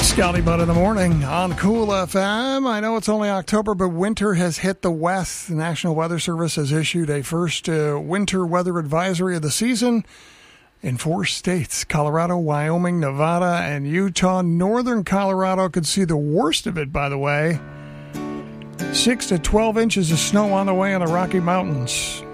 Scotty Butt in the morning on Cool FM. I know it's only October, but winter has hit the West. The National Weather Service has issued a first winter weather advisory of the season in 4 states: Colorado, Wyoming, Nevada, and Utah. Northern Colorado could see the worst of it, by the way. 6 to 12 inches of snow on the way in the Rocky Mountains.